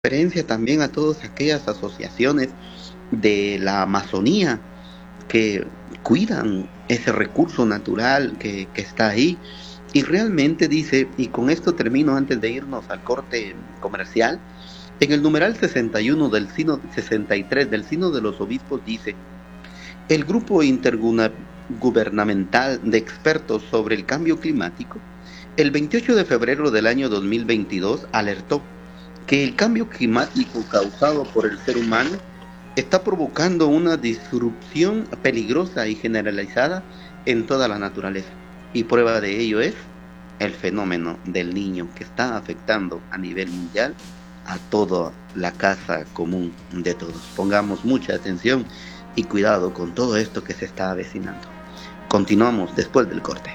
referencia también a todas aquellas asociaciones de la Amazonía que cuidan ese recurso natural que está ahí. Y realmente dice, y con esto termino antes de irnos al corte comercial, en el numeral 61 del Sínodo, 63 del Sínodo de los Obispos dice, el grupo intergubernamental de expertos sobre el cambio climático, el 28 de febrero del año 2022 alertó que el cambio climático causado por el ser humano está provocando una disrupción peligrosa y generalizada en toda la naturaleza. Y prueba de ello es el fenómeno del Niño, que está afectando a nivel mundial a toda la casa común de todos. Pongamos mucha atención y cuidado con todo esto que se está avecinando. Continuamos después del corte.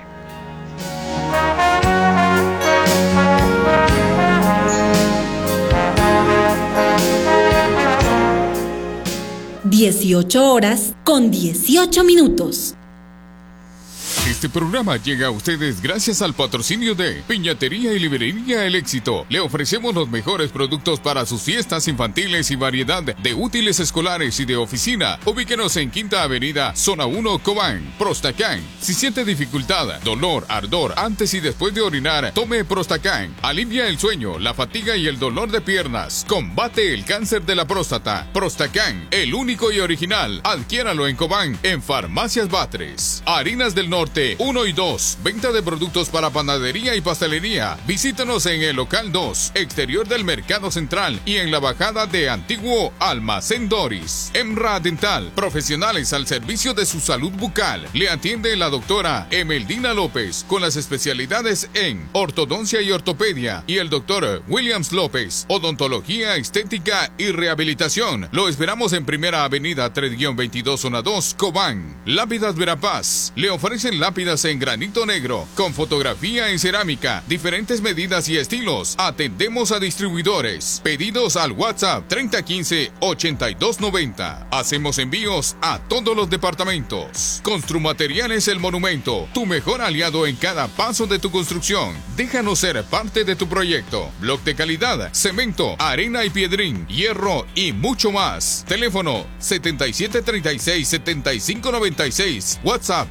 18:18. Este programa llega a ustedes gracias al patrocinio de Piñatería y Librería El Éxito. Le ofrecemos los mejores productos para sus fiestas infantiles y variedad de útiles escolares y de oficina. Ubíquenos en Quinta Avenida, Zona 1, Cobán. Prostacán. Si siente dificultad, dolor, ardor antes y después de orinar, tome Prostacán. Alivia el sueño, la fatiga y el dolor de piernas. Combate el cáncer de la próstata. Prostacán, el único y original. Adquiéralo en Cobán, en Farmacias Batres. Harinas del Norte 1 y 2. Venta de productos para panadería y pastelería. Visítanos en el local 2, exterior del Mercado Central y en la bajada de Antiguo Almacén Doris. Emra Dental, profesionales al servicio de su salud bucal. Le atiende la doctora Emeldina López con las especialidades en ortodoncia y ortopedia y el doctor Williams López, odontología, estética y rehabilitación. Lo esperamos en Primera Avenida 3-22 Zona 2, Cobán. Lápidas Verapaz. Le ofrecen lápidas en granito negro, con fotografía en cerámica, diferentes medidas y estilos. Atendemos a distribuidores. Pedidos al WhatsApp 3015-8290. Hacemos envíos a todos los departamentos. Construmateriales El Monumento, tu mejor aliado en cada paso de tu construcción. Déjanos ser parte de tu proyecto. Bloc de calidad, cemento, arena y piedrín, hierro y mucho más. Teléfono 7736-7596. WhatsApp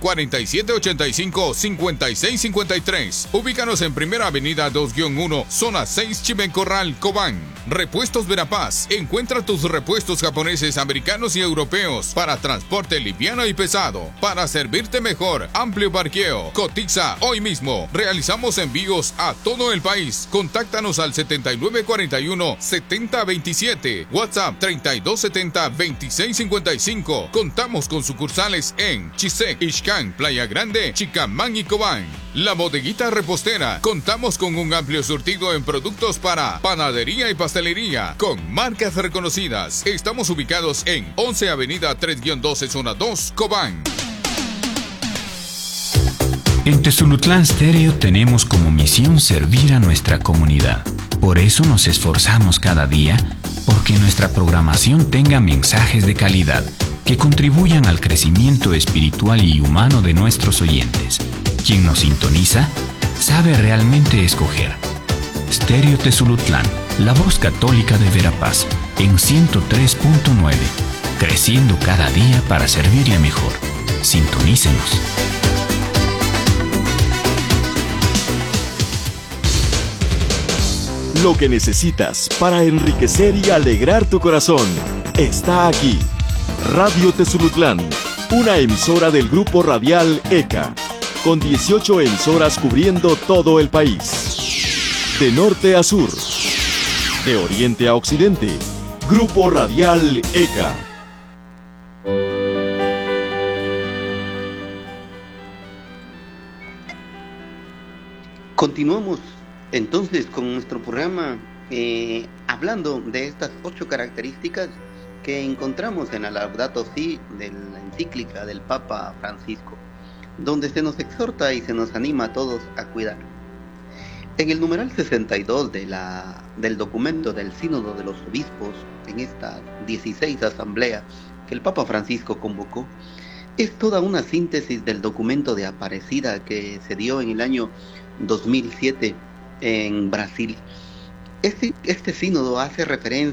4785-5653. Ubícanos en Primera Avenida 2-1, Zona 6, Chimencorral, Cobán. Repuestos Verapaz. Encuentra tus repuestos japoneses, americanos y europeos para transporte liviano y pesado. Para servirte mejor, amplio parqueo. Cotiza hoy mismo. Realizamos envíos a todo el país. Contáctanos al 7941-7027. WhatsApp 3270-2655. Contamos con sucursales en Chisec, Ixcán, Playa Grande, Chicamán y Cobán. La Bodeguita Repostera. Contamos con un amplio surtido en productos para panadería y pastelería con marcas reconocidas. Estamos ubicados en 11 Avenida 3-12 Zona 2, Cobán. En Tezulutlán Stereo tenemos como misión servir a nuestra comunidad. Por eso nos esforzamos cada día porque nuestra programación tenga mensajes de calidad que contribuyan al crecimiento espiritual y humano de nuestros oyentes. Quien nos sintoniza sabe realmente escoger. Stereo Tezulutlán, la voz católica de Verapaz, en 103.9, creciendo cada día para servirle mejor. Sintonícenos. Lo que necesitas para enriquecer y alegrar tu corazón está aquí. Radio Tezulutlán, una emisora del grupo radial ECA, con 18 emisoras cubriendo todo el país. De norte a sur, de oriente a occidente, Grupo Radial ECA. Continuamos entonces con nuestro programa hablando de estas 8 características que encontramos en la Laudato Si de la encíclica del Papa Francisco, donde se nos exhorta y se nos anima a todos a cuidar. En el numeral 62 del documento del Sínodo de los Obispos, en esta 16 asamblea que el Papa Francisco convocó, es toda una síntesis del documento de Aparecida que se dio en el año 2007 en Brasil. Este sínodo hace referencia